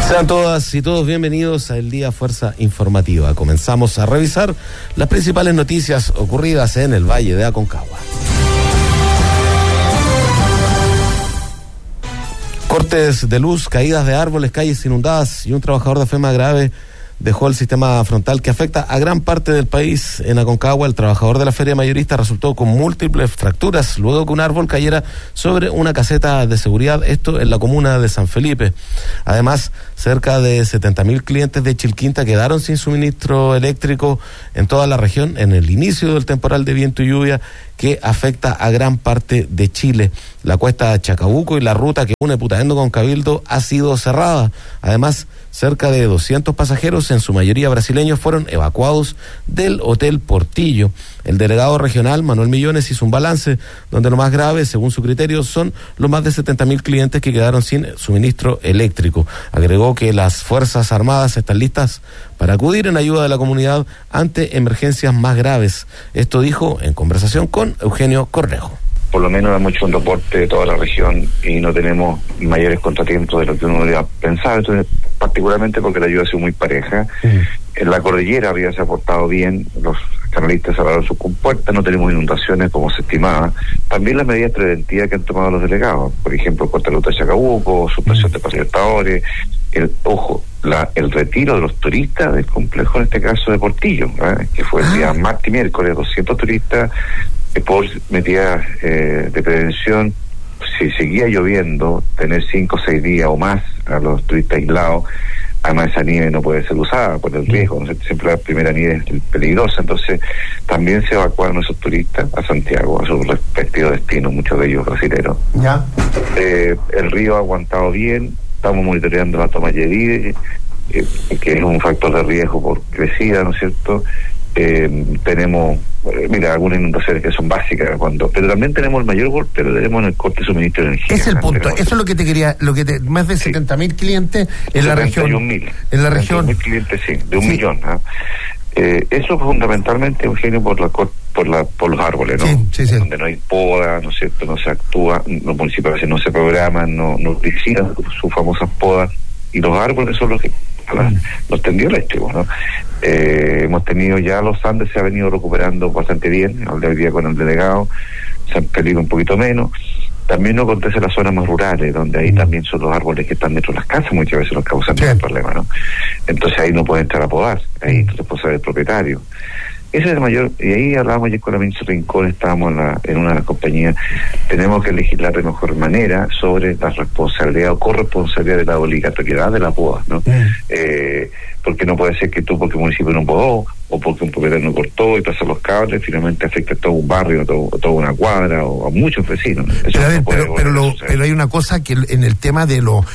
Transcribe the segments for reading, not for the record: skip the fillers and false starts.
Sean todas y todos bienvenidos a El Día Fuerza Informativa. Comenzamos a revisar las principales noticias ocurridas en el Valle de Aconcagua. Cortes de luz, caídas de árboles, calles inundadas y un trabajador de FEMA grave dejó el sistema frontal que afecta a gran parte del país. En Aconcagua, el trabajador de la feria mayorista resultó con múltiples fracturas luego que un árbol cayera sobre una caseta de seguridad, esto en la comuna de San Felipe. Además, cerca de 70.000 clientes de Chilquinta quedaron sin suministro eléctrico en toda la región en el inicio del temporal de viento y lluvia que afecta a gran parte de Chile. La cuesta Chacabuco y la ruta que une Putaendo con Cabildo ha sido cerrada. Además, cerca de 200 pasajeros, en su mayoría brasileños, fueron evacuados del Hotel Portillo. El delegado regional, Manuel Millones, hizo un balance donde lo más grave, según su criterio, son los más de 70.000 clientes que quedaron sin suministro eléctrico. Agregó que las Fuerzas Armadas están listas para acudir en ayuda de la comunidad ante emergencias más graves. Esto dijo en conversación con Eugenio Cornejo. Por lo menos hemos hecho un reporte de toda la región y no tenemos mayores contratiempos de lo que uno habría pensado, entonces, particularmente porque la ayuda ha sido muy pareja. En la cordillera había se ha portado bien, los canalistas cerraron sus compuertas, no tenemos inundaciones como se estimaba. También las medidas preventivas que han tomado los delegados, por ejemplo, contra la ruta de Chacabuco, supresión de pacientadores, el retiro de los turistas del complejo, en este caso de Portillo, que fue el día martes y miércoles, 200 turistas por medidas de prevención. Si seguía lloviendo, tener 5 o 6 días o más a los turistas aislados. Además, esa nieve no puede ser usada por el riesgo, ¿no? Siempre la primera nieve es peligrosa, entonces también se evacuaron esos turistas a Santiago, a sus respectivos destinos, muchos de ellos brasileños. El río ha aguantado bien, estamos monitoreando la toma de Yedide, que es un factor de riesgo por crecida, ¿no es cierto? Tenemos, algunas inundaciones que son básicas, pero también tenemos el mayor golpe, pero tenemos en el corte de suministro de energía. Es el punto, eso es lo que te quería, más de 70.000 clientes en la región. 71.000. En la región. 71.000 clientes, sí, de 1 millón. Eso fundamentalmente, Eugenio, por los árboles, ¿no? Sí. Donde no hay poda, ¿no es cierto? No se actúa, los municipios no se programan, no decidan sus famosas podas, y los árboles son los que los tendió eléctricos, ¿no? Hemos tenido ya los Andes, se ha venido recuperando bastante bien, al día con el delegado, San Felipe un poquito menos. También no acontece en las zonas más rurales, donde ahí también son los árboles que están dentro de las casas, muchas veces los causan el problema, ¿no? Entonces ahí no puede entrar a podar, ahí es responsabilidad del propietario. Ese es el mayor, y ahí hablábamos ayer con la ministra Rincón, estábamos en una de las compañías, tenemos que legislar de mejor manera sobre la responsabilidad o corresponsabilidad de la obligatoriedad de la poda, ¿no? Porque no puede ser que tú, porque el municipio no podó, o porque un propietario no cortó y pasó los cables, finalmente afecta a todo un barrio, toda una cuadra, o a muchos vecinos. Pero hay una cosa que en el tema de los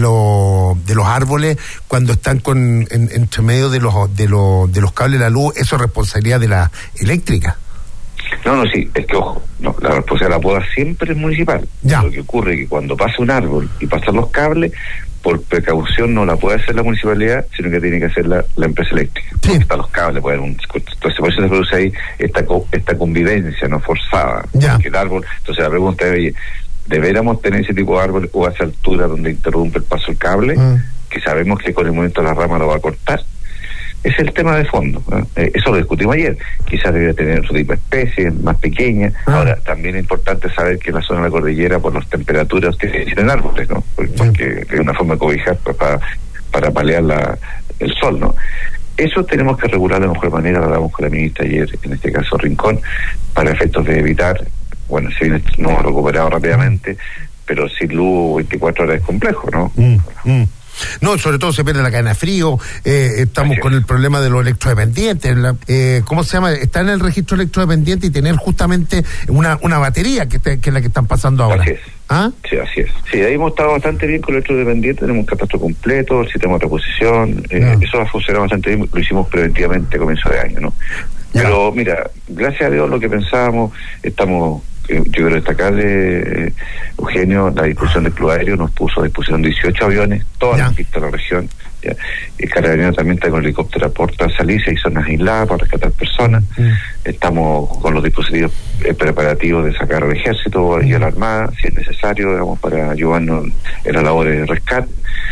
árboles, cuando están entre medio de los cables de la luz, eso es responsabilidad de la eléctrica. No, sí, es que ojo, no, la responsabilidad de la poda siempre es municipal. Ya. Lo que ocurre es que cuando pasa un árbol y pasan los cables, por precaución no la puede hacer la municipalidad, sino que tiene que hacer la empresa eléctrica. Sí. Porque están los cables, entonces por eso se produce ahí esta convivencia no forzada. Ya. Porque el árbol, entonces la pregunta es, oye, ¿deberíamos tener ese tipo de árbol o a esa altura donde interrumpe el paso del cable? Que sabemos que con el movimiento de la rama lo va a cortar. Ese es el tema de fondo, ¿no? Eso lo discutimos ayer. Quizás debería tener otro tipo de especies, más pequeñas. Ahora, también es importante saber que en la zona de la cordillera, por las temperaturas, tienen árboles, ¿no? Porque es una forma de cobijar para paliar el sol, ¿no? Eso tenemos que regular de mejor manera, lo hablamos con la ministra ayer, en este caso Rincón, para efectos de evitar, si bien no hemos recuperado rápidamente, pero sin luz 24 horas es complejo, ¿no? No, sobre todo se pierde la cadena de frío, estamos con el problema de los electrodependientes, ¿cómo se llama? Está en el registro electrodependiente y tener justamente una batería que es la que están pasando ahora. Así es. Sí, así es. Sí, ahí hemos estado bastante bien con el electrodependiente, tenemos un catastro completo, el sistema de reposición, eso ha funcionado bastante bien, lo hicimos preventivamente a comienzo de año, ¿no? Pero mira, gracias a Dios lo que pensábamos, yo quiero destacarle, Eugenio, la disposición del Club Aéreo nos puso a disposición 18 aviones, todas las pistas de la región. El Carabinero también está con el helicóptero a Puerto Salisa y zonas aisladas para rescatar personas. Estamos con los dispositivos preparativos de sacar al ejército y a la armada, si es necesario, para ayudarnos en las labores de rescate.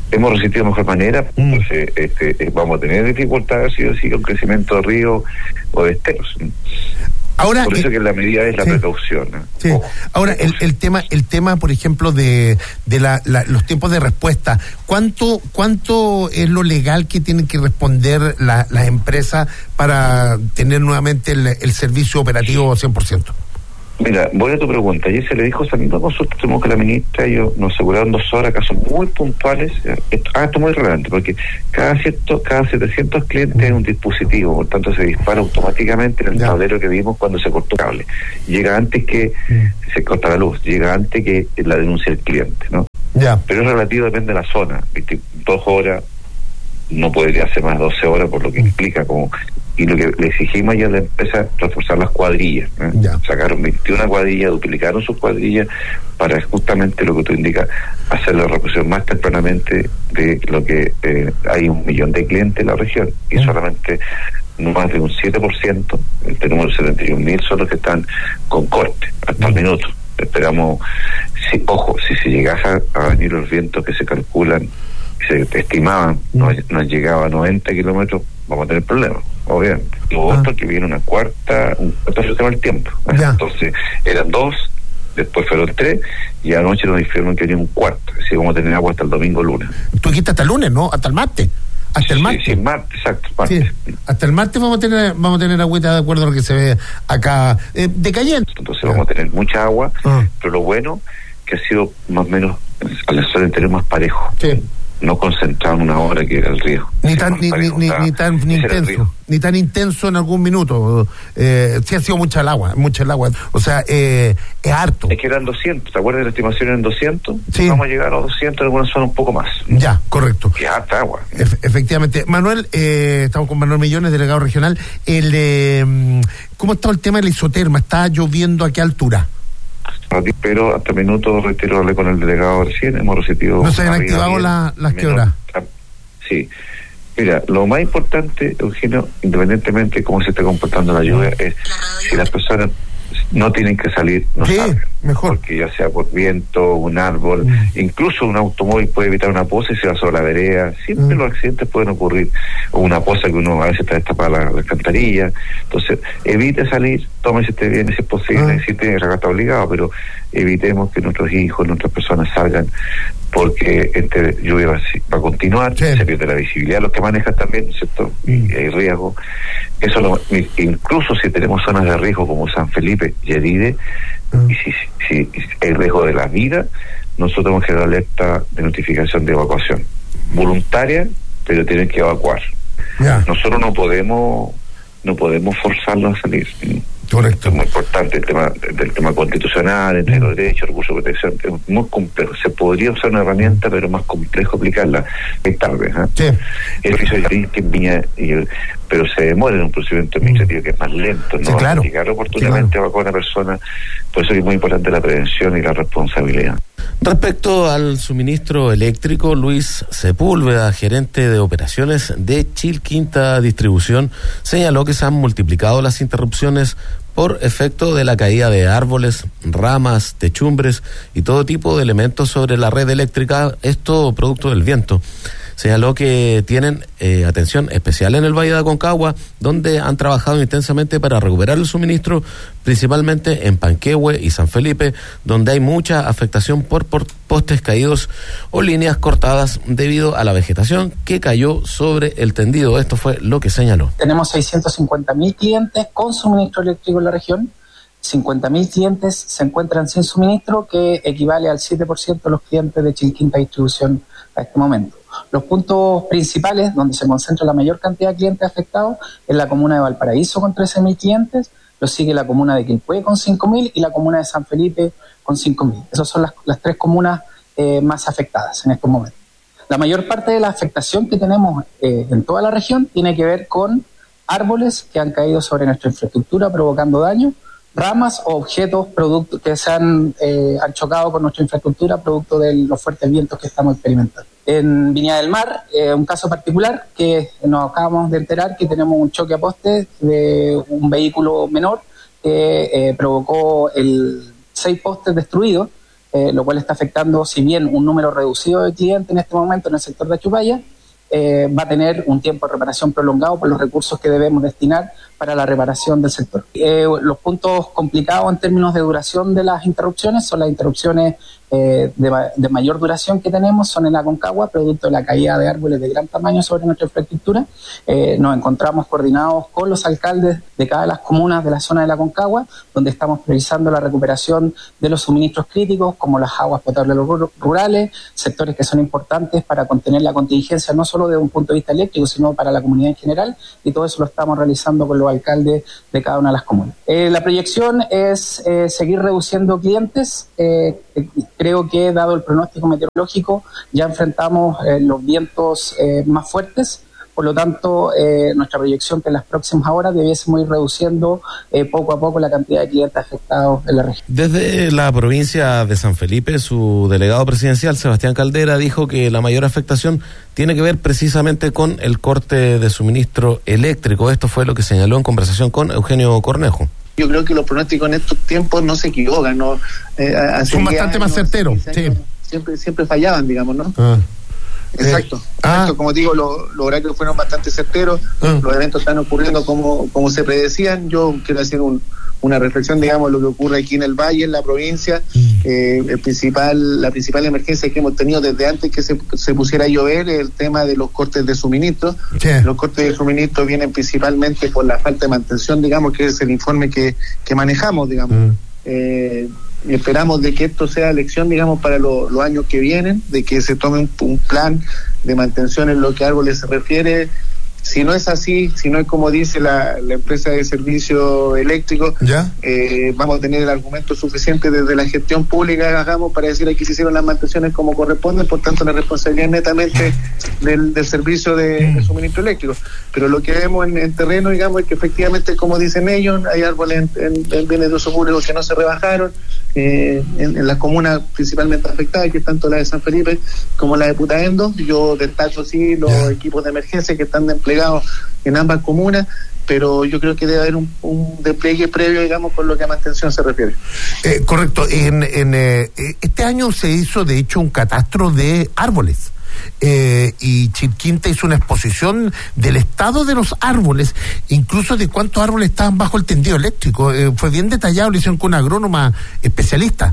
hemos resistido de mejor manera. Entonces vamos a tener dificultades si o sí con crecimiento de ríos o de esteros. Ahora, por eso que la medida es la precaución, ¿no? Sí. Ahora, el tema, por ejemplo, de los tiempos de respuesta, ¿cuánto es lo legal que tienen que responder las empresas para tener nuevamente el servicio operativo 100%? Mira, voy a tu pregunta. Ayer se le dijo esa misma consulta, tuvimos que la ministra y yo nos aseguraron 2 horas, casos muy puntuales. Esto es muy relevante, porque cada 700 clientes es un dispositivo, por tanto se dispara automáticamente en el tablero que vimos cuando se cortó el cable. Llega antes que se corta la luz, llega antes que la denuncia del cliente, ¿no? Pero es relativo, depende de la zona. 2 horas no podría ser más 12 horas, por lo que implica como... Y lo que le exigimos ya a la empresa es reforzar las cuadrillas, ¿eh? Sacaron 21 cuadrillas, duplicaron sus cuadrillas para justamente lo que tú indicas, hacer la reposición más tempranamente de lo que hay 1 millón de clientes en la región y solamente no más de un 7%, tenemos 71.000 son los que están con corte hasta el minuto. Esperamos, si se llegase a venir los vientos que se calculan, se estimaban, no llegaba a 90 kilómetros, vamos a tener problemas, obviamente. Lo otro que viene un cuarto sistema del tiempo. Entonces, eran 2, después fueron 3, y anoche nos dijeron que venía un cuarto. Así que vamos a tener agua hasta el domingo, lunes. Tú dijiste hasta el lunes, ¿no? Hasta el martes. Hasta el martes. Sí, martes, exacto. Martes. Sí. Hasta el martes vamos a tener agüita de acuerdo a lo que se ve acá decayendo. Entonces vamos a tener mucha agua, pero lo bueno que ha sido más o menos al sol interior más parejo. Sí. No concentrado en una hora que era el río. Ni tan intenso en algún minuto. Sí ha sido mucha el agua. O sea, es harto. Es que eran 200, ¿te acuerdas de la estimación? Eran 200. Sí. Vamos a llegar a los 200, en algunas zonas un poco más. Ya, correcto. Que harta agua. Efectivamente. Manuel, estamos con Manuel Millones, delegado regional. ¿Cómo está el tema de la isoterma? ¿Está lloviendo a qué altura? Pero hasta minutos, reitero, hablé con el delegado recién, hemos recibido... ¿No se han activado las que horas? Sí. Mira, lo más importante, Eugenio, independientemente de cómo se esté comportando la lluvia, es si las personas no tienen que salir, no salgan. Mejor. Porque ya sea por viento, un árbol, incluso un automóvil puede evitar una poza y se va sobre la vereda. Siempre los accidentes pueden ocurrir. O una poza que uno a veces está destapada la alcantarilla. Entonces, evite salir, tómese este bien si es posible, si tiene que estar obligado, pero evitemos que nuestros hijos, nuestras personas salgan, porque esta lluvia va a continuar, se pierde la visibilidad, los que manejan también, ¿cierto? Y hay riesgo. Eso incluso si tenemos zonas de riesgo como San Felipe y Heride, y si hay riesgo de la vida, nosotros tenemos que dar alerta de notificación de evacuación voluntaria, pero tienen que evacuar. Nosotros no podemos forzarlos a salir. Correcto. Es muy importante el tema constitucional, entre los derechos, recursos de protección, es muy complejo. Se podría usar una herramienta, pero más complejo aplicarla. Es tarde, el oficio de Viña, pero se demora en un procedimiento administrativo que es más lento, ¿no? Claro. Llegar oportunamente a una persona, por eso es muy importante la prevención y la responsabilidad. Respecto al suministro eléctrico, Luis Sepúlveda, gerente de operaciones de Chilquinta Distribución, señaló que se han multiplicado las interrupciones por efecto de la caída de árboles, ramas, techumbres y todo tipo de elementos sobre la red eléctrica, esto producto del viento. Señaló que tienen atención especial en el Valle de Aconcagua, donde han trabajado intensamente para recuperar el suministro, principalmente en Panquehue y San Felipe, donde hay mucha afectación por postes caídos o líneas cortadas debido a la vegetación que cayó sobre el tendido. Esto fue lo que señaló. Tenemos 650.000 clientes con suministro eléctrico en la región. 50.000 clientes se encuentran sin suministro, que equivale al 7% de los clientes de Chilquinta Distribución a este momento. Los puntos principales donde se concentra la mayor cantidad de clientes afectados es la comuna de Valparaíso con 13.000 clientes, lo sigue la comuna de Quilpué con 5.000 y la comuna de San Felipe con 5.000. Esas son las 3 comunas más afectadas en estos momentos. La mayor parte de la afectación que tenemos en toda la región tiene que ver con árboles que han caído sobre nuestra infraestructura provocando daño, ramas o objetos que se han chocado con nuestra infraestructura producto de los fuertes vientos que estamos experimentando. En Viña del Mar, un caso particular que nos acabamos de enterar que tenemos un choque a poste de un vehículo menor que provocó 6 postes destruidos lo cual está afectando, si bien un número reducido de clientes en este momento en el sector de Achupaya, va a tener un tiempo de reparación prolongado por los recursos que debemos destinar para la reparación del sector. Los puntos complicados en términos de duración de las interrupciones son las interrupciones de mayor duración que tenemos, son en la Aconcagua, producto de la caída de árboles de gran tamaño sobre nuestra infraestructura. Nos encontramos coordinados con los alcaldes de cada de las comunas de la zona de la Aconcagua, donde estamos priorizando la recuperación de los suministros críticos, como las aguas potables rurales, sectores que son importantes para contener la contingencia, no solo desde un punto de vista eléctrico, sino para la comunidad en general, y todo eso lo estamos realizando con los alcaldes de cada una de las comunas. La proyección es seguir reduciendo clientes. Creo que, dado el pronóstico meteorológico, ya enfrentamos los vientos más fuertes. Por lo tanto, nuestra proyección que en las próximas horas debiésemos ir reduciendo poco a poco la cantidad de clientes afectados en la región. Desde la provincia de San Felipe, su delegado presidencial, Sebastián Caldera, dijo que la mayor afectación tiene que ver precisamente con el corte de suministro eléctrico. Esto fue lo que señaló en conversación con Eugenio Cornejo. Yo creo que los pronósticos en estos tiempos no se equivocan, ¿no? Son bastante más certeros, sí. Siempre fallaban, digamos, ¿no? Exacto. Como digo, los horarios fueron bastante certeros, los eventos están ocurriendo como se predecían. Yo quiero hacer una reflexión, digamos, lo que ocurre aquí en el Valle, en la provincia. La principal emergencia que hemos tenido desde antes que se pusiera a llover es el tema de los cortes de suministro. Sí. Los cortes de suministro vienen principalmente por la falta de mantención, digamos, que es el informe que manejamos, digamos. Esperamos de que esto sea lección, digamos, para los años que vienen, de que se tome un plan de mantención en lo que a árboles se refiere. Si no es así, si no es como dice la empresa de servicio eléctrico, vamos a tener el argumento suficiente desde la gestión pública hagamos para decir aquí se hicieron las mantenciones como corresponden, por tanto la responsabilidad netamente del servicio de suministro eléctrico. Pero lo que vemos en terreno, digamos, es que efectivamente, como dicen ellos, hay árboles en bienes de uso público que no se rebajaron, en las comunas principalmente afectadas, que es tanto la de San Felipe como la de Putaendo. Yo destaco sí los equipos de emergencia que están desplegados en ambas comunas, pero yo creo que debe haber un despliegue previo, digamos, con lo que a mantención se refiere. Correcto. Este año se hizo, de hecho, un catastro de árboles. Y Chilquinta hizo una exposición del estado de los árboles, incluso de cuántos árboles estaban bajo el tendido eléctrico. Fue bien detallado, lo hicieron con una agrónoma especialista.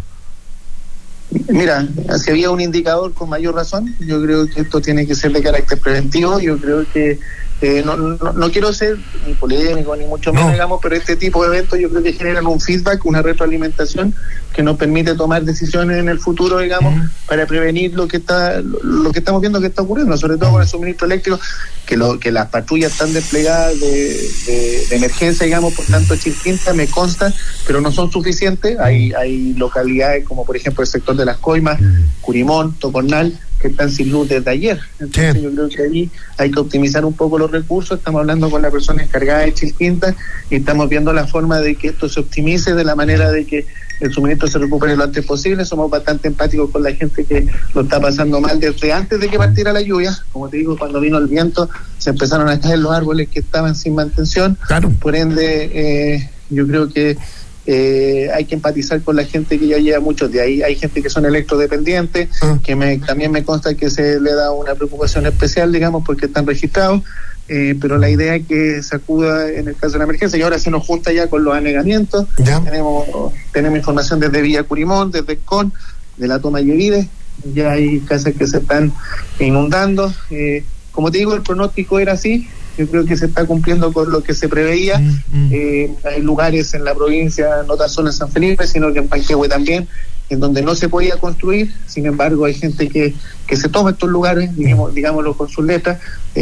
Mira, si había un indicador con mayor razón, yo creo que esto tiene que ser de carácter preventivo. Yo creo que no quiero ser ni polémico ni mucho menos, digamos, pero este tipo de eventos yo creo que generan un feedback, una retroalimentación que nos permite tomar decisiones en el futuro, digamos, para prevenir lo que estamos viendo que está ocurriendo, sobre todo con el suministro eléctrico, que las patrullas están desplegadas de emergencia, digamos, por tanto Chilquinta me consta, pero no son suficientes. Hay localidades como por ejemplo el sector de Las Coimas, Curimón, Tocornal, que están sin luz desde ayer. Entonces yo creo que ahí hay que optimizar un poco los recursos. Estamos hablando con la persona encargada de Chilquinta y estamos viendo la forma de que esto se optimice de la manera de que el suministro se recupere lo antes posible. Somos bastante empáticos con la gente que lo está pasando mal desde antes de que partiera la lluvia. Como te digo, cuando vino el viento se empezaron a caer los árboles que estaban sin mantención. Por ende, yo creo que hay que empatizar con la gente que ya lleva muchos de ahí. Hay gente que son electrodependientes, que también me consta que se le da una preocupación especial, digamos, porque están registrados, pero la idea es que se acuda en el caso de la emergencia. Y ahora se nos junta ya con los anegamientos. Tenemos información desde Villa Curimón, desde Con, de la Toma Yevide. Ya hay casas que se están inundando. Como te digo, el pronóstico era así. Yo creo que se está cumpliendo con lo que se preveía. Hay lugares en la provincia, no tan solo en San Felipe, sino que en Panquehue también, en donde no se podía construir. Sin embargo, hay gente que se toma estos lugares, digámoslo con sus letras.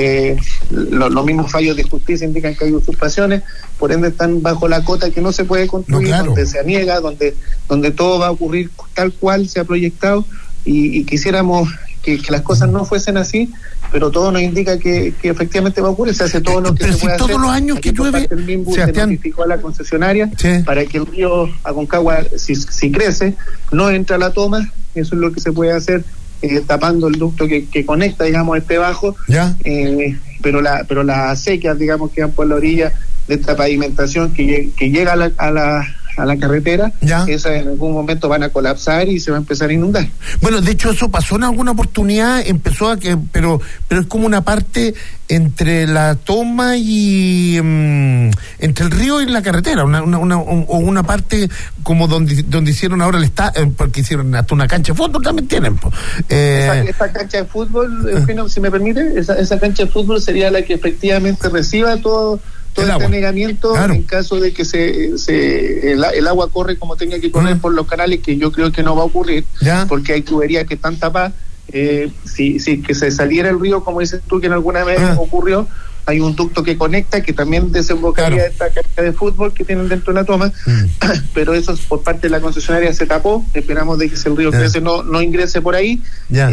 Los mismos fallos de justicia indican que hay usurpaciones, por ende están bajo la cota que no se puede construir, donde se aniega, donde todo va a ocurrir tal cual se ha proyectado, y quisiéramos que las cosas no fuesen así, pero todo nos indica que efectivamente va a ocurrir. Se hace todo lo que se puede hacer. Todos los años que llueve, se notificó a la concesionaria para que el río Aconcagua, si crece, no entra a la toma. Eso es lo que se puede hacer, tapando el ducto que conecta, digamos, este bajo. Pero las acequias, digamos, que van por la orilla de esta pavimentación que llega a la carretera, esas en algún momento van a colapsar y se va a empezar a inundar. Bueno, de hecho eso pasó en alguna oportunidad, empezó a que, pero es como una parte entre la toma y entre el río y la carretera, una parte como donde hicieron ahora el estadio, porque hicieron hasta una cancha de fútbol también tienen. Esa cancha de fútbol, Eugenio, si me permite, esa cancha de fútbol sería la que efectivamente reciba todo este anegamiento, claro, en caso de que el agua corre como tenga que correr por los canales, que yo creo que no va a ocurrir, porque hay tuberías que están tapadas. Si que se saliera el río, como dices tú, que en alguna vez ocurrió, hay un ducto que conecta, que también desembocaría esta cancha de fútbol que tienen dentro de la toma, pero eso por parte de la concesionaria se tapó. Esperamos de que si el río crece no ingrese por ahí,